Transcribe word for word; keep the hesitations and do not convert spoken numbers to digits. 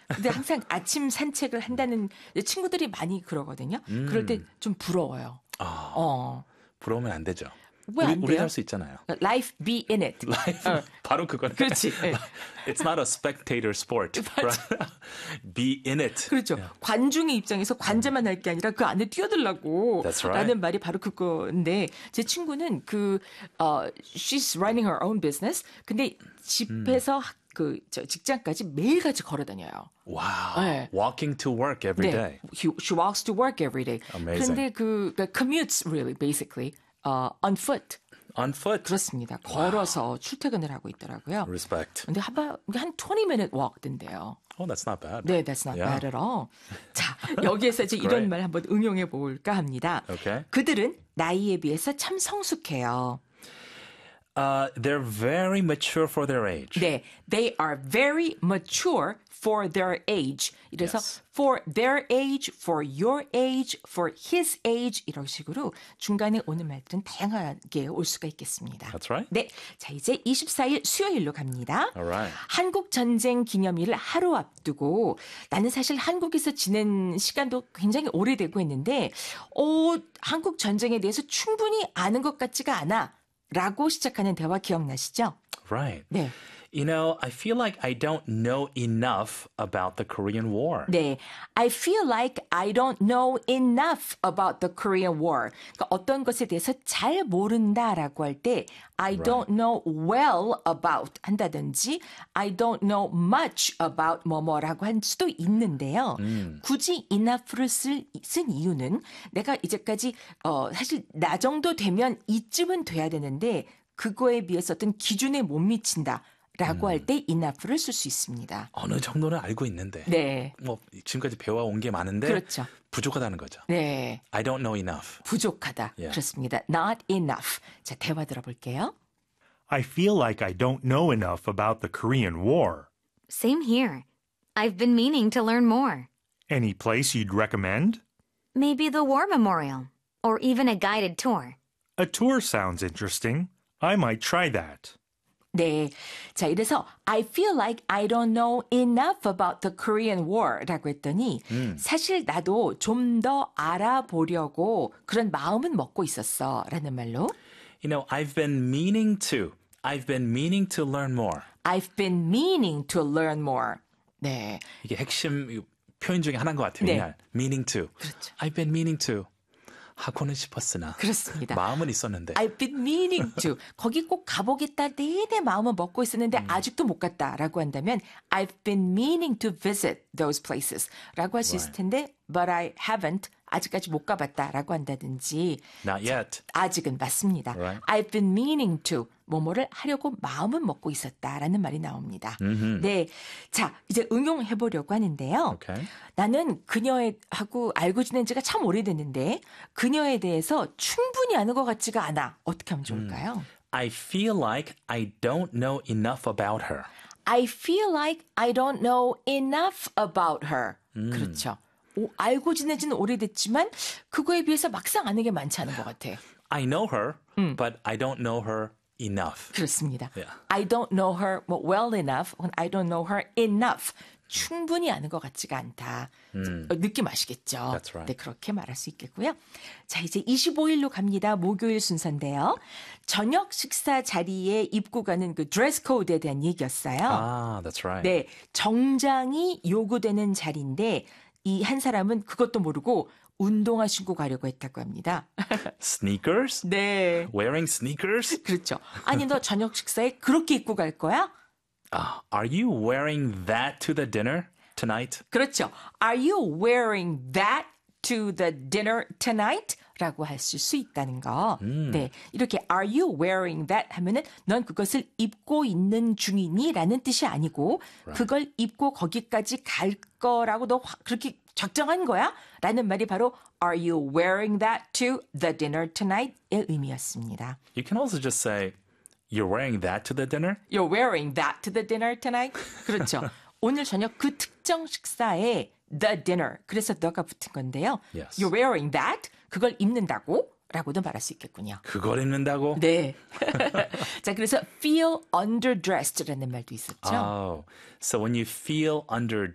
근데 항상 아침 산책을 한다는 친구들이 많이 그러거든요. 음. 그럴 때 좀 부러워요. 아, 어. 부러우면 안 되죠. 왜 안 우리 돼요? 할 수 있잖아요. Life be in it. Life, 어. 바로 그거네. 그렇지. 네. It's not a spectator sport. Right? Be in it. 그렇죠. Yeah. 관중의 입장에서 관자만 할 게 아니라 그 안에 뛰어들라고 That's right. 라는 말이 바로 그건데 제 친구는 그 어, she's running her own business. 근데 집에서 학- 그 저, 직장까지 매일같이 걸어 다녀요. Wow. 네. Walking to work every day. He, she walks to work every day. Amazing. 그런데 그 그러니까 commutes really basically uh, on foot. On foot. 그렇습니다. 걸어서 출퇴근을 하고 있더라고요. Respect. 근데 한, 한 twenty minute walk 된대요. Oh, that's not bad. 네, that's not Yeah. bad at all. 자, 여기에서 이제 이런 Great. 말 한번 응용해 볼까 합니다. Okay. 그들은 나이에 비해서 참 성숙해요. Uh, they're very mature for their age. 네, they are very mature for their age. 이래서 Yes. for their age, for your age, for his age 이런 식으로 중간에 오는 말들은 다양하게 올 수가 있겠습니다. That's right. 네, 자 이제 이십사 일 수요일로 갑니다. Alright. 한국 전쟁 기념일을 하루 앞두고 나는 사실 한국에서 지낸 시간도 굉장히 오래되고 있는데 어, 한국 전쟁에 대해서 충분히 아는 것 같지가 않아. 라고 시작하는 대화 기억나시죠? Right. 네. You know, I feel like I don't know enough about the Korean War. 네. I feel like I don't know enough about the Korean War. 그러니까 어떤 것에 대해서 잘 모른다라고 할 때 I don't know well about 한다든지 I don't know much about 뭐뭐라고 할 수도 있는데요. 음. 굳이 enough를 쓸, 쓴 이유는 내가 이제까지 어, 사실 나 정도 되면 이쯤은 돼야 되는데 그거에 비해서 어떤 기준에 못 미친다. 라고 할 때 enough를 쓸 수 있습니다. 어느 정도는 알고 있는데. 네. 뭐 지금까지 배워온 게 많은데 그렇죠. 부족하다는 거죠. 네. I don't know enough. 부족하다. Yeah. 그렇습니다. Not enough. 자, 대화 들어볼게요. I feel like I don't know enough about the Korean War. Same here. I've been meaning to learn more. Any place you'd recommend? Maybe the War Memorial, or even a guided tour. A tour sounds interesting. I might try that. 네. 자, 이래서 I feel like I don't know enough about the Korean War 라고 했더니 음. 사실 나도 좀 더 알아보려고 그런 마음은 먹고 있었어 라는 말로 You know, I've been meaning to. I've been meaning to learn more. I've been meaning to learn more. 네. 이게 핵심 표현 중에 하나인 것 같아요. 네. 그냥 meaning to. 그렇죠. I've been meaning to. 하고는 싶었으나. 그렇습니다. 마음은 있었는데. I've been meaning to. 거기 꼭 가보겠다 내내 마음은 먹고 있었는데 음. 아직도 못 갔다라고 한다면 I've been meaning to visit those places 라고 할 수 있을 텐데 but I haven't. 아직까지 못 가봤다라고 한다든지 Not yet. 아직은 맞습니다. Right. I've been meaning to 뭐뭐를 하려고 마음은 먹고 있었다라는 말이 나옵니다. Mm-hmm. 네, 자 이제 응용해 보려고 하는데요. Okay. 나는 그녀하고 알고 지낸 지가 참 오래됐는데 그녀에 대해서 충분히 아는 것 같지가 않아. 어떻게 하면 좋을까요? I feel like I don't know enough about her. I feel like I don't know enough about her. 그렇죠. 오, 알고 지낸 지는 오래됐지만 그거에 비해서 막상 아는 게 많지 않은 것 같아. I know her, but I don't know her enough. 그렇습니다. Yeah. I don't know her well enough. 혹은 I don't know her enough. 충분히 아는 것 같지가 않다. 음. 느낌 아시겠죠? That's right. 네, 그렇게 말할 수 있겠고요. 자, 이제 이십오 일로 갑니다. 목요일 순서인데요. 저녁 식사 자리에 입고 가는 그 드레스 코드에 대한 얘기였어요. Ah, that's right. 네, 정장이 요구되는 자리인데 이 한 사람은 그것도 모르고 운동화 신고 가려고 했다고 합니다. Sneakers? 네. Wearing sneakers? 그렇죠. 아니, 너 저녁 식사에 그렇게 입고 갈 거야? Uh, are you wearing that to the dinner tonight? 그렇죠. Are you wearing that to the dinner tonight? 라고 하실 수 있다는 거. 음. 네. 이렇게 are you wearing that 하면은 넌 그것을 입고 있는 중이니? 라는 뜻이 아니고 Right. 그걸 입고 거기까지 갈 거라고 너 화- 그렇게 작정한 거야? 라는 말이 바로 are you wearing that to the dinner tonight?의 의미였습니다. You can also just say, you're wearing that to the dinner? You're wearing that to the dinner tonight? 그렇죠. 오늘 저녁 그 특정 식사에 the dinner. 그래서 너가 붙은 건데요. Yes. You're wearing that? 그걸 입는다고? 라고도 말할 수 있겠군요. 그걸 입는다고? 네. 자, 그래서 feel underdressed라는 말도 있었죠. Oh, so when you feel